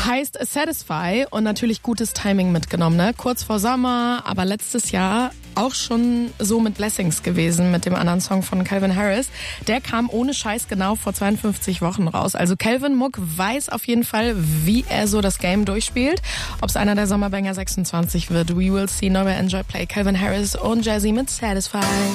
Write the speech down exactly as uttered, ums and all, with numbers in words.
Heißt Satisfy und natürlich gutes Timing mitgenommen, ne? Kurz vor Sommer, aber letztes Jahr auch schon so mit Blessings gewesen, mit dem anderen Song von Calvin Harris. Der kam ohne Scheiß genau vor zweiundfünfzig Wochen raus. Also Calvin Muck weiß auf jeden Fall, wie er so das Game durchspielt. Ob es einer der Sommerbanger sechsundzwanzig wird, we will see. Never enjoy play. Calvin Harris und Jazzy mit Satisfy.